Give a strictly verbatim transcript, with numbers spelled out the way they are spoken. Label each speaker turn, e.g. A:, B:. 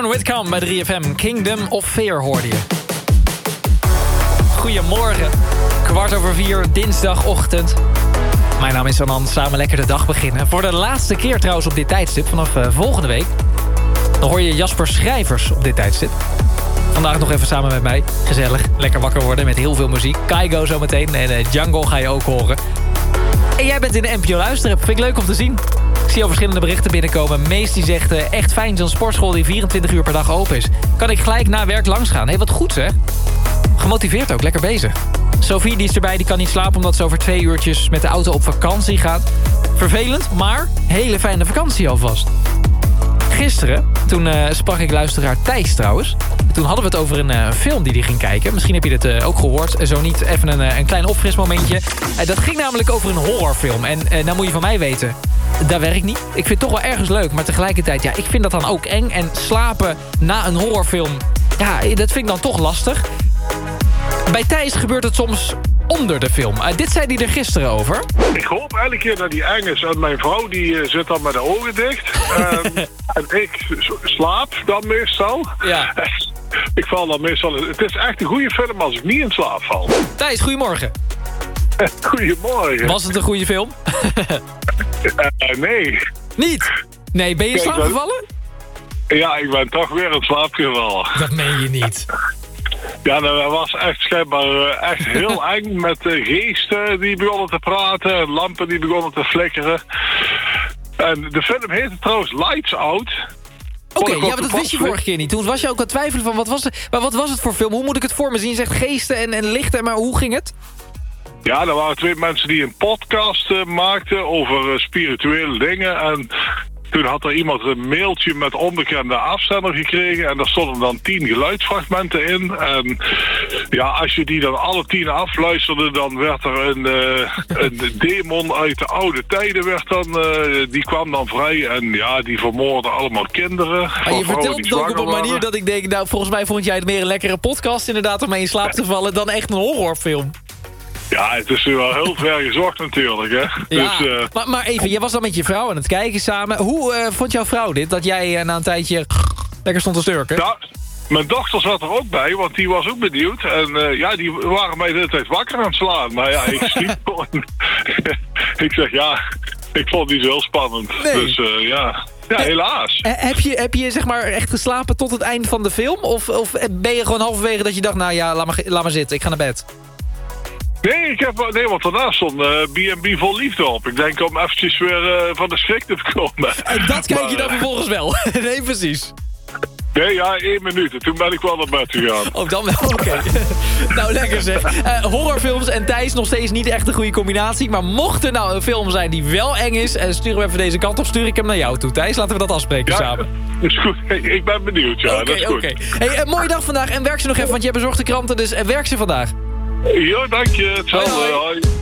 A: Whitcomb bij drie F M. Kingdom of Fear hoorde je. Goedemorgen. Kwart over vier, dinsdagochtend. Mijn naam is Anand, samen lekker de dag beginnen. Voor de laatste keer trouwens op dit tijdstip, vanaf uh, volgende week. Dan hoor je Jasper Schrijvers op dit tijdstip. Vandaag nog even samen met mij. Gezellig, lekker wakker worden met heel veel muziek. Kaigo zometeen en uh, Django ga je ook horen. En jij bent in de N P O Luisterapp. Vind ik leuk om te zien. Ik zie al verschillende berichten binnenkomen. Meest die zegt, uh, echt fijn zo'n sportschool die vierentwintig uur per dag open is. Kan ik gelijk na werk langs gaan. Hé, hey, wat goed zeg. Gemotiveerd ook, lekker bezig. Sophie die is erbij, die kan niet slapen omdat ze over twee uurtjes met de auto op vakantie gaat. Vervelend, maar hele fijne vakantie alvast. Gisteren, toen uh, sprak ik luisteraar Thijs trouwens. Toen hadden we het over een uh, film die hij ging kijken. Misschien heb je dit uh, ook gehoord. Zo niet, even een, uh, een klein opfrismomentje. Uh, dat ging namelijk over een horrorfilm. En uh, nou moet je van mij weten, dat werkt niet. Ik vind het toch wel ergens leuk, maar tegelijkertijd, ja, ik vind dat dan ook eng. En slapen na een horrorfilm, ja, dat vind ik dan toch lastig. Bij Thijs gebeurt het soms onder de film. Uh, dit zei hij er gisteren over.
B: Ik hoop elke keer dat die eng is. En mijn vrouw die uh, zit dan met de ogen dicht. Um, en ik slaap dan meestal.
A: Ja.
B: Ik val dan meestal... Het is echt een goede film als ik niet in slaap val.
A: Thijs, goedemorgen.
B: Goedemorgen.
A: Was het een goede film?
B: uh, nee.
A: Niet? Nee, ben je in slaap gevallen?
B: Ja, ik ben toch weer in slaap gevallen.
A: Dat meen je niet.
B: Ja, dat was echt schijnbaar echt heel eng met uh, geesten die begonnen te praten, lampen die begonnen te flikkeren. En de film heette trouwens Lights Out.
A: Oké, okay, ja, maar dat wist je vorige keer niet. Toen was je ook aan het twijfelen van, wat was, het, maar wat was het voor film? Hoe moet ik het voor me zien? Je zegt geesten en, en lichten, maar hoe ging het?
B: Ja, er waren twee mensen die een podcast uh, maakten over uh, spirituele dingen. En toen had er iemand een mailtje met onbekende afzender gekregen. En daar stonden dan tien geluidsfragmenten in. En ja, als je die dan alle tien afluisterde, dan werd er een, uh, een demon uit de oude tijden. Werd dan, uh, die kwam dan vrij. En ja, die vermoordde allemaal kinderen.
A: Ah, je vertelt het ook op een manier waren. Dat ik denk, nou, volgens mij vond jij het meer een lekkere podcast inderdaad om mee in slaap te vallen dan echt een horrorfilm.
B: Ja, het is wel heel ver gezocht natuurlijk, hè.
A: Ja,
B: dus, uh...
A: maar, maar even, jij was dan met je vrouw aan het kijken samen. Hoe uh, vond jouw vrouw dit? Dat jij uh, na een tijdje lekker stond te sturken?
B: Ja, mijn dochter zat er ook bij, want die was ook benieuwd. En uh, ja, die waren mij de hele tijd wakker aan het slaan. Maar ja, ik sliep gewoon. Ik zeg, ja, ik vond het niet zo heel spannend. Nee. Dus uh, ja... Ja, helaas.
A: He, heb je, heb je zeg maar echt geslapen tot het eind van de film? Of, of ben je gewoon halverwege dat je dacht, nou ja, laat maar, laat maar zitten, ik ga naar bed?
B: Nee, ik heb, nee, want daarna stond uh, B en B vol liefde op. Ik denk om eventjes weer uh, van de schrik te komen.
A: En dat kijk
B: maar,
A: je dan vervolgens wel? Nee, precies.
B: Nee, ja, één minuut. Toen ben ik wel naar bed gegaan.
A: Oh, dan wel, oké. Okay. Nou, lekker zeg. Uh, horrorfilms en Thijs nog steeds niet echt een goede combinatie. Maar mocht er nou een film zijn die wel eng is, uh, stuur hem even deze kant op, stuur ik hem naar jou toe. Thijs, laten we dat afspreken
B: ja,
A: samen.
B: Is goed. Hey, ik ben benieuwd, ja.
A: Okay,
B: dat is goed.
A: Okay. Hey, een mooie dag vandaag en werk ze nog even, want je hebt bezorgde kranten, dus uh, werk ze vandaag.
B: Ja, dank je. Hetzelfde.
A: Hoi, hoi.
B: Hoi.